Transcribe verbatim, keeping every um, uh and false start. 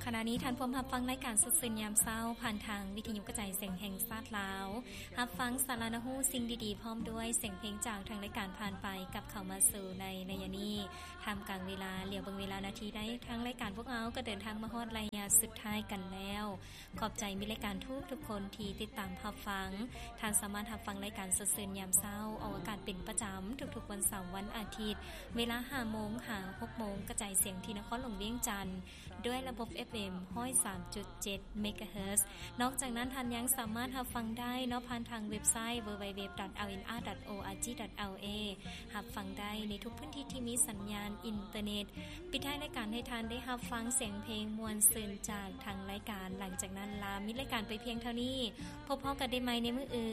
ขณะนี้ท่านผู้รับฟังรายการสุดสื่นยามเช้าผ่านทางวิทยุกระจายเสียงแห่งชาติลาวรับฟังสารนหูสิ่งดีๆพร้อมด้วยเสียงเพลงจากทางรายการผ่านไปกับเข้ามาสู่ในระยะนี้ทำกลางเวลาเหลียวเบิ่งเวลานาทีได้ทางรายการพวกเราก็เดินทางมาฮอดระยะสุดท้ายกันแล้วขอบใจมีรายการทุกทุกคนที่ติดตามรับฟังท่านสามารถรับฟังรายการสุดสื่นยามเช้าออกอากาศเป็นประจำทุกๆวันเสาร์วันอาทิตย์เวลา ห้าโมง ถึง หกโมงกระจายเสียงที่นครหลวงเวียงจันทน์ด้วยระบบ เอฟ เอ็ม หนึ่งศูนย์สามจุดเจ็ด เมกะเฮิรตซ์ นอกจากนั้นท่านยังสามารถรับฟังได้เนาะผ่านทางเว็บไซต์ ดับเบิลยู ดับเบิลยู ดับเบิลยู ดอท แอล เอ็น อาร์ ดอท โอ อาร์ จี ดอท แอล เอ รับฟังได้ในทุกพื้นที่ที่มีสัญญาณอินเทอร์เน็ตปิดท้ายรายการให้ท่านได้รับฟังเสียงเพลงม่วนซื่นจากทางรายการหลังจากนั้นลามีรายการไปเพียงเท่านี้พบกันได้ใหม่ในมื้ออื่น